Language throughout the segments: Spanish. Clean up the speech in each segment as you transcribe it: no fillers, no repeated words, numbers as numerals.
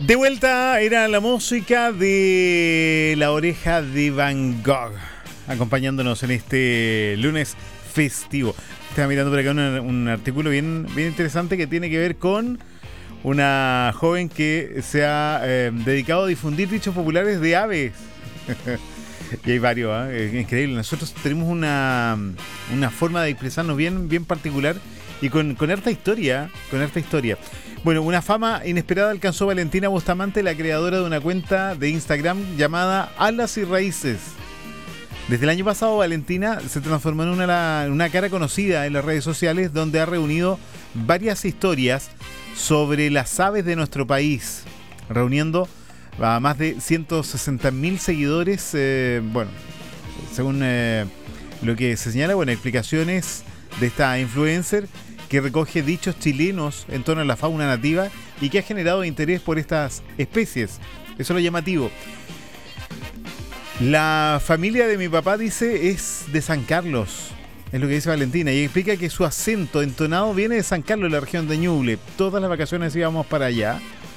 De vuelta era la música de La Oreja de Van Gogh, acompañándonos en este lunes festivo. Estaba mirando por acá un artículo bien interesante que tiene que ver con una joven que se ha dedicado a difundir dichos populares de aves. Y hay varios, es increíble. Nosotros tenemos una forma de expresarnos bien particular y con harta historia, Bueno, una fama inesperada alcanzó Valentina Bustamante, la creadora de una cuenta de Instagram llamada Alas y Raíces. Desde el año pasado, Valentina se transformó en una cara conocida en las redes sociales, donde ha reunido varias historias sobre las aves de nuestro país, reuniendo a más de 160.000 seguidores, según lo que se señala, explicaciones de esta influencer que recoge dichos chilenos en torno a la fauna nativa y que ha generado interés por estas especies. Eso es lo llamativo. La familia de mi papá, dice, es de San Carlos, es lo que dice Valentina, y explica que su acento entonado viene de San Carlos, la región de Ñuble. Todas las vacaciones íbamos para allá.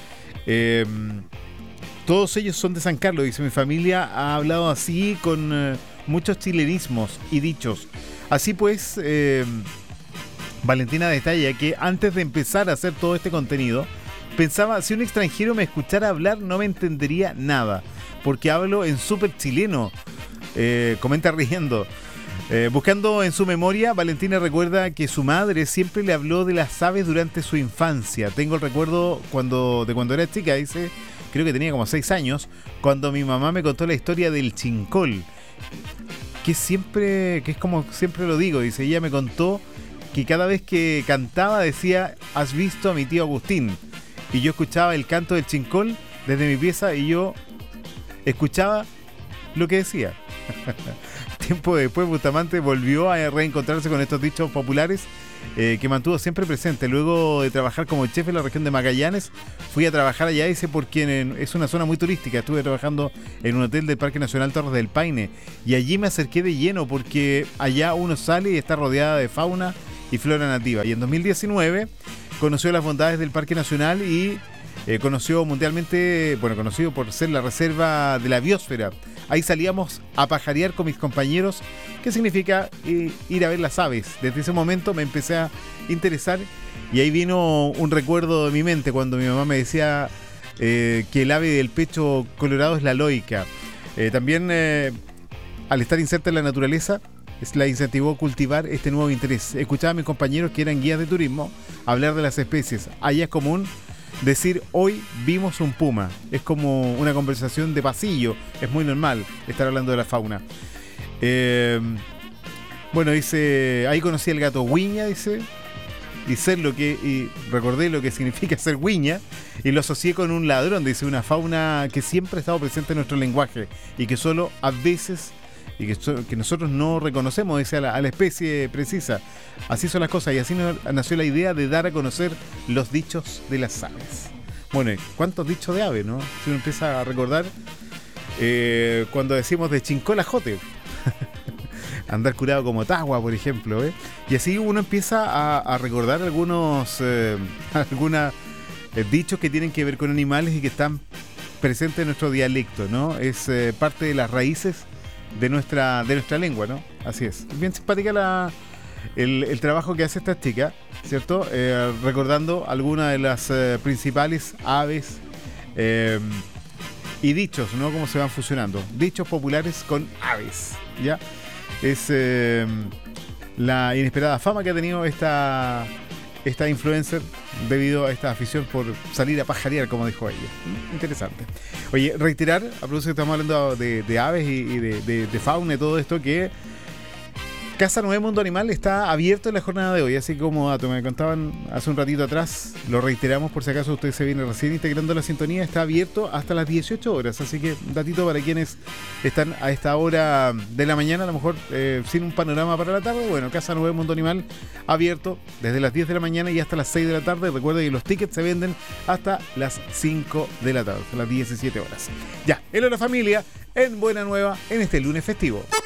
Todos ellos son de San Carlos, dice. Mi familia ha hablado así con muchos chilenismos y dichos. Así pues, Valentina detalla que antes de empezar a hacer todo este contenido, pensaba, si un extranjero me escuchara hablar no me entendería nada, porque hablo en súper chileno. Comenta riendo. Buscando en su memoria, Valentina recuerda que su madre siempre le habló de las aves durante su infancia. Tengo el recuerdo de cuando era chica, dice, creo que tenía como 6 años, cuando mi mamá me contó la historia del chincol, que es como siempre lo digo, dice, ella me contó que cada vez que cantaba decía, ¿has visto a mi tío Agustín? Y yo escuchaba el canto del chincol desde mi pieza y yo escuchaba lo que decía. Tiempo después, Bustamante volvió a reencontrarse con estos dichos populares que mantuvo siempre presente. Luego de trabajar como chef en la región de Magallanes, fui a trabajar allá, dice, porque es una zona muy turística. Estuve trabajando en un hotel del Parque Nacional Torres del Paine y allí me acerqué de lleno porque allá uno sale y está rodeada de fauna y flora nativa. Y en 2019 conoció las bondades del Parque Nacional y conoció mundialmente, conocido por ser la reserva de la biosfera. Ahí salíamos a pajarear con mis compañeros, que significa ir a ver las aves. Desde ese momento me empecé a interesar y ahí vino un recuerdo de mi mente cuando mi mamá me decía que el ave del pecho colorado es la loica. También al estar inserta en la naturaleza, la incentivó a cultivar este nuevo interés. Escuchaba a mis compañeros que eran guías de turismo hablar de las especies. Allá es común decir, hoy vimos un puma. Es como una conversación de pasillo. Es muy normal estar hablando de la fauna. Dice, ahí conocí al gato Huiña, dice, y recordé lo que significa ser Huiña, y lo asocié con un ladrón, dice, una fauna que siempre ha estado presente en nuestro lenguaje y que solo a veces que nosotros no reconocemos, dice, a la especie precisa. Así son las cosas y así nació la idea de dar a conocer los dichos de las aves. ¿Cuántos dichos de ave, no? Si uno empieza a recordar cuando decimos de chincol a jote, andar curado como tagua, por ejemplo, y así uno empieza a recordar algunos dichos que tienen que ver con animales y que están presentes en nuestro dialecto, ¿no? Es parte de las raíces de nuestra lengua, ¿no? Así es. Bien simpática el trabajo que hace esta chica, ¿cierto? Recordando algunas de las principales aves y dichos, ¿no? Cómo se van fusionando. Dichos populares con aves, ¿ya? Es la inesperada fama que ha tenido esta influencer debido a esta afición por salir a pajarear, como dijo ella. Interesante. Oye, reiterar, a propósito que estamos hablando de aves y de fauna y todo esto, que Casa 9 Mundo Animal está abierto en la jornada de hoy, así como me contaban hace un ratito atrás, lo reiteramos por si acaso usted se viene recién integrando la sintonía, está abierto hasta las 18 horas, así que un datito para quienes están a esta hora de la mañana, a lo mejor sin un panorama para la tarde. Casa 9 Mundo Animal abierto desde las 10 de la mañana y hasta las 6 de la tarde. Recuerda que los tickets se venden hasta las 5 de la tarde, hasta las 17 horas. Ya, el Hora Familia en Buena Nueva en este lunes festivo.